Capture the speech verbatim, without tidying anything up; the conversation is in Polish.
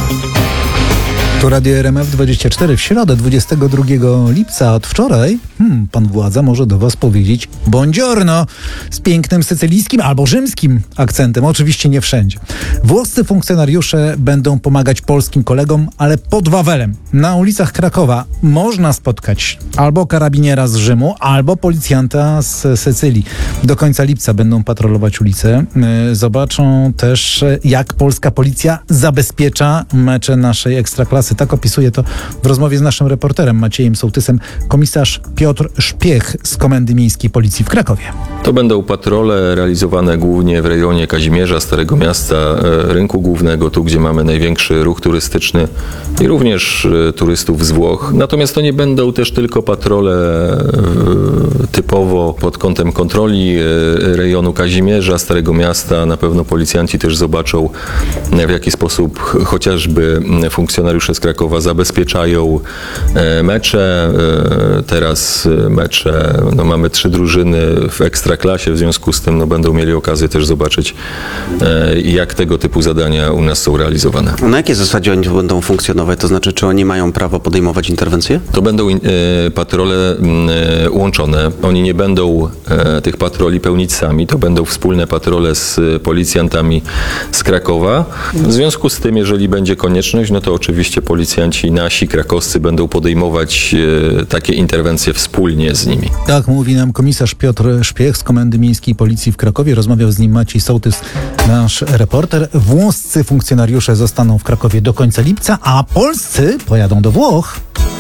Tu Radio R M F dwadzieścia cztery w środę dwudziestego drugiego lipca. Od wczoraj hmm, pan władza może do was powiedzieć buongiorno z pięknym sycylijskim albo rzymskim akcentem. Oczywiście nie wszędzie. Włoscy funkcjonariusze będą pomagać polskim kolegom, ale pod Wawelem. Na ulicach Krakowa można spotkać albo karabiniera z Rzymu, albo policjanta z Sycylii. Do końca lipca będą patrolować ulice. Zobaczą też, jak polska policja zabezpiecza mecze naszej Ekstraklasy. Tak opisuje to w rozmowie z naszym reporterem Maciejem Sołtysem komisarz Piotr Szpiech z Komendy Miejskiej Policji w Krakowie. To będą patrole realizowane głównie w rejonie Kazimierza, Starego Miasta, Rynku Głównego, tu gdzie mamy największy ruch turystyczny i również turystów z Włoch. Natomiast to nie będą też tylko patrole typowo pod kątem kontroli rejonu Kazimierza, Starego Miasta. Na pewno policjanci też zobaczą, w jaki sposób chociażby funkcjonariusze z Krakowa zabezpieczają mecze. Teraz mecze, no mamy trzy drużyny w Ekstraklasie, w związku z tym no, będą mieli okazję też zobaczyć, jak tego typu zadania u nas są realizowane. A na jakiej zasadzie oni będą funkcjonować? To znaczy, czy oni mają prawo podejmować interwencje? To będą patrole łączone. Oni nie będą tych patroli pełnić sami. To będą wspólne patrole z policjantami z Krakowa. W związku z tym, jeżeli będzie konieczność, no to oczywiście policjanci nasi, krakowscy będą podejmować takie interwencje wspólnie z nimi. Tak mówi nam komisarz Piotr Szpiech z Komendy Miejskiej Policji w Krakowie. Rozmawiał z nim Maciej Sołtys, nasz reporter. Włoscy funkcjonariusze zostaną w Krakowie do końca lipca, a polscy pojadą do Włoch.